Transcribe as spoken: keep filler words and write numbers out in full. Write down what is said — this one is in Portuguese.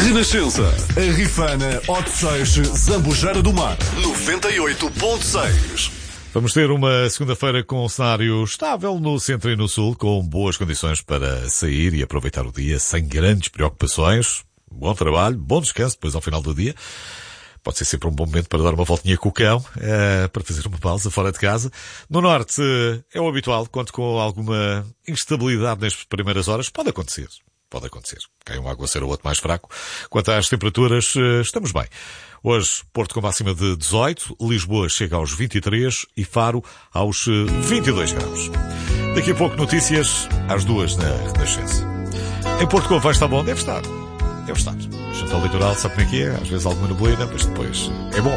Renascença, a Rifana, Odeceixe, Zambujeira do Mar, noventa e oito ponto seis. Vamos ter uma segunda-feira com um cenário estável no centro e no sul, com boas condições para sair e aproveitar o dia sem grandes preocupações. Bom trabalho, bom descanso depois ao final do dia. Pode ser sempre um bom momento para dar uma voltinha com o cão, é, para fazer uma pausa fora de casa. No norte é o habitual, conto com alguma instabilidade nestas primeiras horas. Pode acontecer, pode acontecer. Cai um aguaceiro ou outro mais fraco. Quanto às temperaturas, estamos bem. Hoje, Porto com máxima de dezoito, Lisboa chega aos vinte e três e Faro aos vinte e dois graus. Daqui a pouco notícias, às duas na Renascença. Em Porto com vai estar bom? Deve estar. Deve estar. Junto ao litoral, sabe como é que é? Às vezes alguma neblina, mas depois é bom.